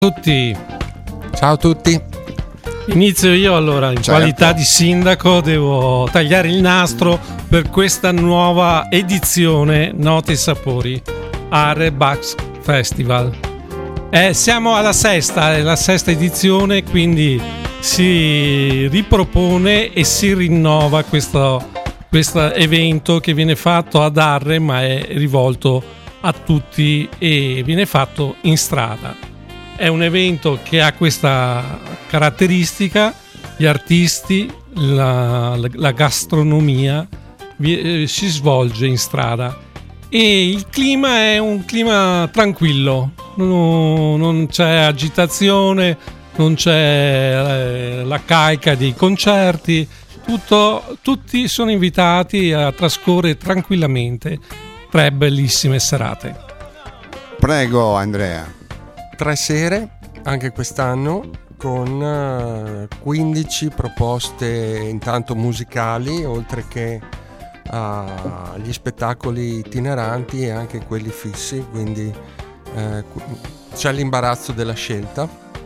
Tutti, Ciao a tutti. inizio io allora, in Certo. qualità di sindaco devo tagliare il nastro per questa nuova edizione Note e Sapori Are Bucks Festival. Siamo alla sesta, è la sesta edizione, quindi si ripropone e si rinnova questo evento che viene fatto ad Arre, ma è rivolto a tutti e viene fatto in strada. È un evento che ha questa caratteristica: gli artisti, la gastronomia si svolge in strada e il clima è un clima tranquillo, non c'è agitazione, non c'è la carica dei concerti, tutti sono invitati a trascorrere tranquillamente 3 bellissime serate. Prego Andrea. 3 sere anche quest'anno con 15 proposte intanto musicali, oltre che agli spettacoli itineranti e anche quelli fissi, quindi c'è l'imbarazzo della scelta,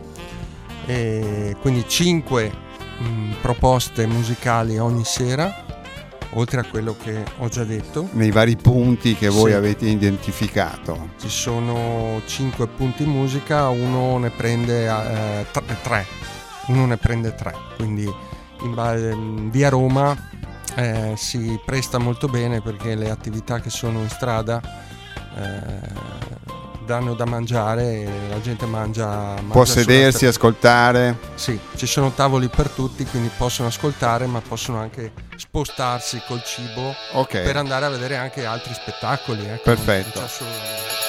e quindi 5 proposte musicali ogni sera, oltre a quello che ho già detto. Nei vari punti che voi Sì. avete identificato. Ci sono 5 punti musica, uno ne prende 3. Uno ne prende 3, quindi in via Roma si presta molto bene, perché le attività che sono in strada danno da mangiare e la gente mangia Può sulla sedersi, strada. ascoltare. Sì, ci sono tavoli per tutti, quindi possono ascoltare, ma possono anche spostarsi col cibo Ok. per andare a vedere anche altri spettacoli. Ecco, Perfetto. non c'è solo